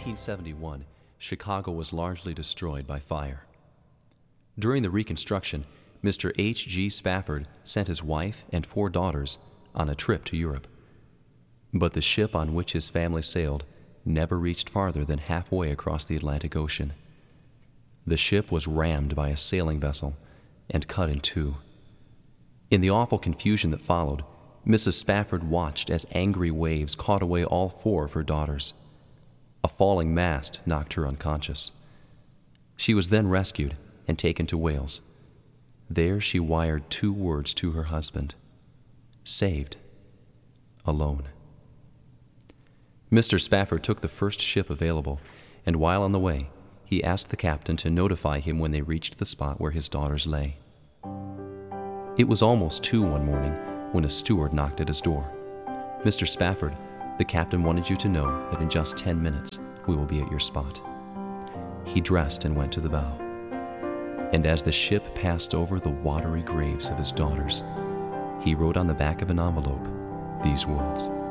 1871, Chicago was largely destroyed by fire. During the Reconstruction, Mr. H. G. Spafford sent his wife and 4 daughters on a trip to Europe. But the ship on which his family sailed never reached farther than halfway across the Atlantic Ocean. The ship was rammed by a sailing vessel and cut in 2. In the awful confusion that followed, Mrs. Spafford watched as angry waves caught away all 4 of her daughters. A falling mast knocked her unconscious. She was then rescued and taken to Wales. There she wired 2 words to her husband: saved, alone. Mr. Spafford took the first ship available, and while on the way, he asked the captain to notify him when they reached the spot where his daughters lay. It was almost 2 one morning when a steward knocked at his door. "Mr. Spafford, the captain wanted you to know that in just 10 minutes we will be at your spot." He dressed and went to the bow. And as the ship passed over the watery graves of his daughters, he wrote on the back of an envelope these words: